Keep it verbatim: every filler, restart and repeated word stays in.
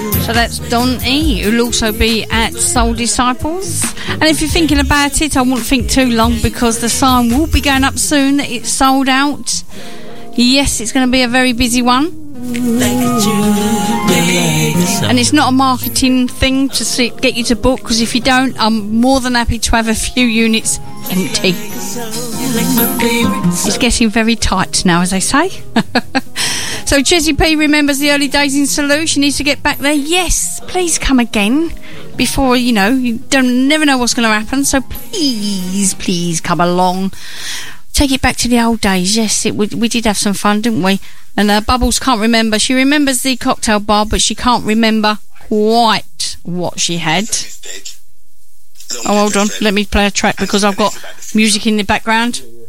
So that's Don E, who'll also be at Soul Disciples. And if you're thinking about it, I won't think too long, because the sign will be going up soon. It's sold out. Yes, it's going to be a very busy one. And it's not a marketing thing to see, get you to book, because if you don't, I'm more than happy to have a few units empty. It's getting very tight now, as they say. So Jessie P remembers the early days in Salou. She needs to get back there. Yes, please come again before, you know, you don't never know what's going to happen. So please, please come along. Take it back to the old days. Yes, it we, we did have some fun, didn't we? And uh, Bubbles can't remember. She remembers the cocktail bar, but she can't remember quite what she had. Oh, hold on. Let me play a track, because I've got music in the background.